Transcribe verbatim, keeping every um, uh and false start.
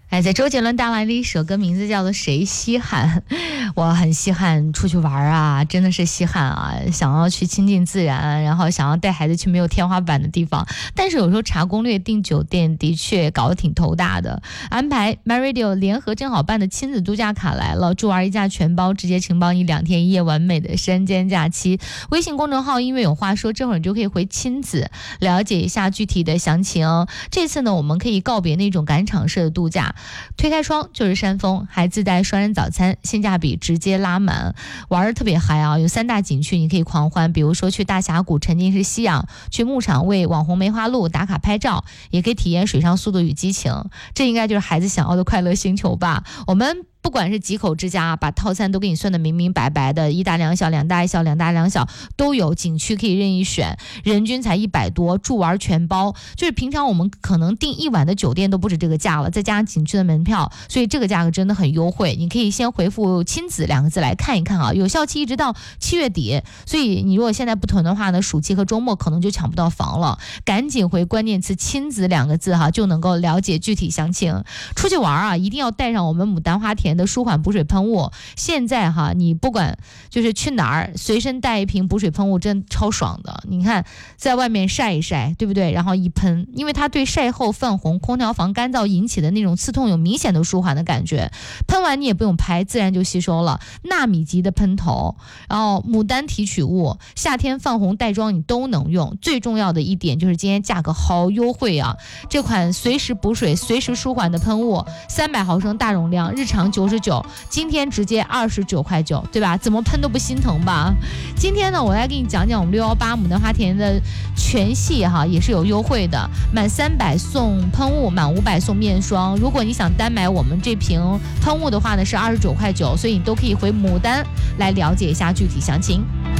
哎，在周杰伦带来的一首歌，名字叫做《谁稀罕》。我很稀罕出去玩啊，真的是稀罕啊！想要去亲近自然，然后想要带孩子去没有天花板的地方。但是有时候查攻略订酒店的确搞得挺头大的。安排 MyRadio 联合真好办的亲子度假卡来了，助玩一价全包，直接承包你两天一夜完美的山间假期。微信公众号音乐有话说，这会儿你就可以回亲子了解一下具体的详情。这次呢，我们可以告别那种赶场式的度假。推开窗就是山峰，还自带双人早餐，性价比直接拉满，玩儿特别嗨啊！有三大景区你可以狂欢，比如说去大峡谷沉浸式吸氧，去牧场为网红梅花鹿打卡拍照，也可以体验水上速度与激情。这应该就是孩子想要的快乐星球吧？我们不管是几口之家，把套餐都给你算得明明白白的，一大两小，两大一小，两大两小都有，景区可以任意选，人均才一百多，住玩全包。就是平常我们可能订一晚的酒店都不止这个价了，再加上景区的门票，所以这个价格真的很优惠。你可以先回复亲子两个字来看一看啊，有效期一直到七月底，所以你如果现在不囤的话呢，暑期和周末可能就抢不到房了，赶紧回关键词亲子两个字哈，就能够了解具体详情。出去玩啊，一定要带上我们牡丹花田的舒缓补水喷雾。现在哈，你不管就是去哪儿，随身带一瓶补水喷雾，真超爽的。你看，在外面晒一晒，对不对？然后一喷，因为它对晒后泛红、空调房干燥引起的那种刺痛有明显的舒缓的感觉。喷完你也不用拍，自然就吸收了。纳米级的喷头，然后牡丹提取物，夏天泛红带妆你都能用。最重要的一点就是今天价格好优惠啊！这款随时补水、随时舒缓的喷雾，三百毫升大容量，日常九十九，今天直接二十九块九，对吧？怎么喷都不心疼吧？今天呢，我来给你讲讲我们六一八牡丹花田的全系哈，也是有优惠的，满三百送喷雾，满五百送面霜。如果你想单买我们这瓶喷雾的话呢，是二十九块九，所以你都可以回牡丹来了解一下具体详情。